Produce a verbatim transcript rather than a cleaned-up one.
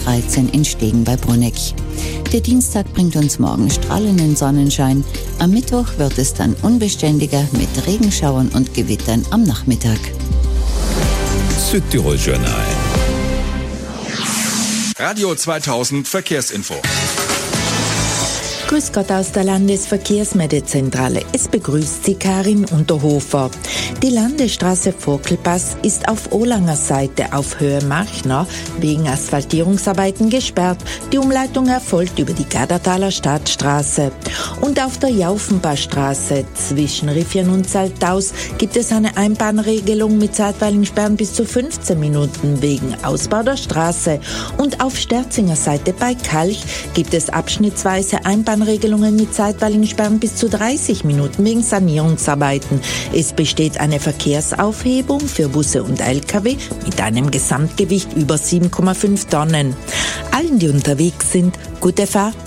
dreizehn in Stegen bei Bruneck. Der Dienstag bringt uns morgen strahlenden Sonnenschein. Am Mittwoch wird es dann unbeständiger mit Regenschauern und Gewittern am Nachmittag. Südtirol Journal. Radio zweitausend Verkehrsinfo. Grüß Gott aus der Landesverkehrsmeldezentrale. Es begrüßt Sie Karin Unterhofer. Die Landesstraße Vogtelpass ist auf Olanger Seite auf Höhe Machner wegen Asphaltierungsarbeiten gesperrt. Die Umleitung erfolgt über die Gardertaler Stadtstraße. Und auf der Jaufenbachstraße zwischen Riffian und Saltaus gibt es eine Einbahnregelung mit zeitweiligen Sperren bis zu fünfzehn Minuten wegen Ausbau der Straße. Und auf Sterzinger Seite bei Kalch gibt es abschnittsweise Einbahnregelungen Regelungen mit zeitweiligen Sperren bis zu dreißig Minuten wegen Sanierungsarbeiten. Es besteht eine Verkehrsaufhebung für Busse und L K W mit einem Gesamtgewicht über sieben Komma fünf Tonnen. Allen, die unterwegs sind, gute Fahrt.